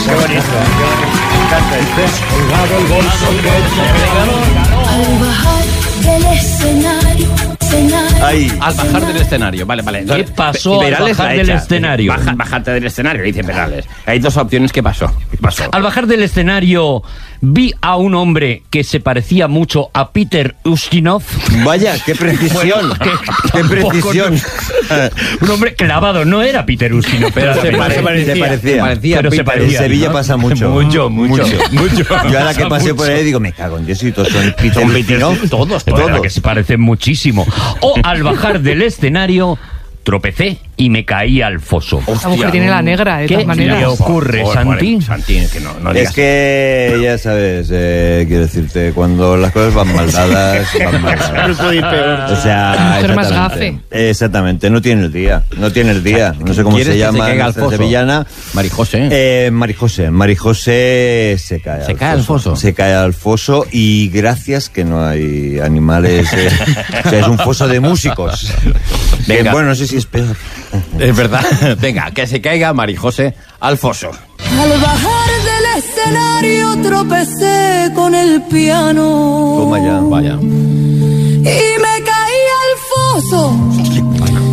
Qué bonito. Me encanta este. Colgado el bolso Al bajar del escenario. Ahí. Al bajar del escenario, vale. ¿Qué pasó al bajar del escenario? Bajarte del escenario, dice Perales. Hay dos opciones. ¿Qué pasó? Al bajar del escenario vi a un hombre que se parecía mucho a Peter Ustinov. Vaya, qué precisión. Qué precisión. Un hombre clavado, no era Peter Ustinov, pero se parecía. Pero se parecía. En Sevilla pasa mucho. Mucho. Yo ahora que pasé por ahí digo, me cago en Dios, y todos son Peter Ustinov. Todos, que se parecen muchísimo. O al bajar del escenario tropecé y me caí al foso. Esta mujer tiene la negra, de todas maneras. ¿Qué le ocurre, Santi? Santi, que no Es que, ya sabes, quiero decirte, cuando las cosas van mal dadas, van mal dadas. No puede ir peor. O sea, Mujer más gafe. Exactamente, no tiene el día. No sé cómo se llama en nuestra sevillana. Marijose. Marijose se cae al foso. Se cae al foso y gracias que no hay animales. O sea, es un foso de músicos. Bueno, no sé si es peor. Es verdad. Venga, que se caiga Marijose al foso. Al bajar del escenario tropecé con el piano. Toma ya. Vaya. Y me caí al foso.